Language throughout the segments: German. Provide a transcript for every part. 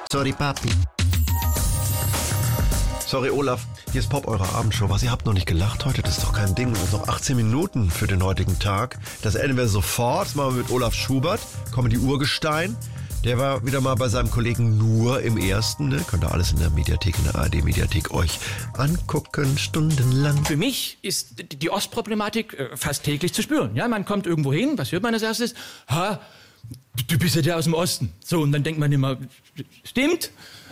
Sorry, Papi. Sorry, Olaf. Hier ist Pop, eure Abendshow. Was, ihr habt noch nicht gelacht heute? Das ist doch kein Ding. Es sind noch 18 Minuten für den heutigen Tag. Das enden wir sofort. Das machen wir mit Olaf Schubert, Comedy-Urgestein. Der war wieder mal bei seinem Kollegen Nur im Ersten. Ne? Könnt ihr alles in der Mediathek, in der ARD-Mediathek euch angucken, stundenlang. Für mich ist die Ostproblematik fast täglich zu spüren. Ja, man kommt irgendwo hin, was hört man als erstes? Ha, du bist ja der aus dem Osten. So, und dann denkt man immer, stimmt?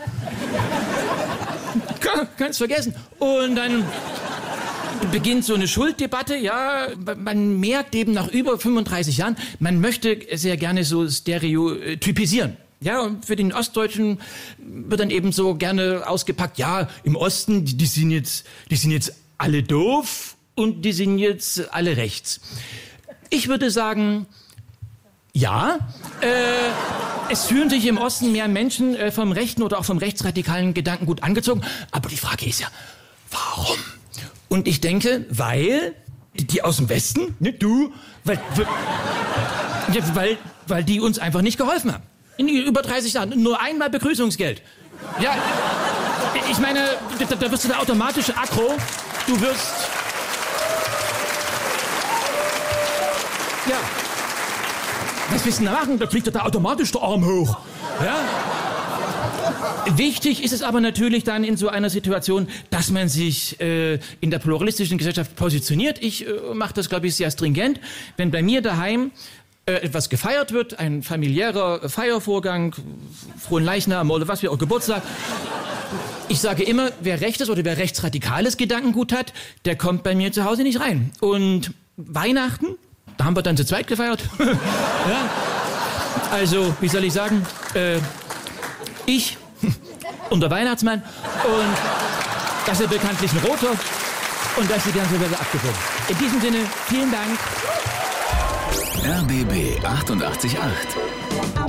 Kannst vergessen. Und dann beginnt so eine Schulddebatte, ja, man merkt eben nach über 35 Jahren, man möchte sehr gerne so stereotypisieren. Ja, und für den Ostdeutschen wird dann eben so gerne ausgepackt, ja, im Osten, die sind jetzt alle doof und die sind jetzt alle rechts. Ich würde sagen, ja, es fühlen sich im Osten mehr Menschen vom rechten oder auch vom rechtsradikalen Gedankengut angezogen, aber die Frage ist ja, warum? Und ich denke, weil die aus dem Westen, nicht du, weil die uns einfach nicht geholfen haben. In über 30 Jahren. Nur einmal Begrüßungsgeld. Ja, ich meine, da wirst du da automatisch aggro. Du wirst... Ja. Was willst du denn da machen? Da fliegt da automatisch der Arm hoch. Ja? Wichtig ist es aber natürlich dann in so einer Situation, dass man sich in der pluralistischen Gesellschaft positioniert. Ich mache das, glaube ich, sehr stringent. Wenn bei mir daheim etwas gefeiert wird, ein familiärer Feiervorgang, Frohen Leichnam oder was wie auch Geburtstag, ich sage immer, wer rechtes oder wer rechtsradikales Gedankengut hat, der kommt bei mir zu Hause nicht rein. Und Weihnachten, da haben wir dann zu zweit gefeiert. Ja? Also, wie soll ich sagen, ich und der Weihnachtsmann und das ist ja bekanntlich ein Roter und das ist die ganze Welle abgewogen. In diesem Sinne, vielen Dank. RBB 88.8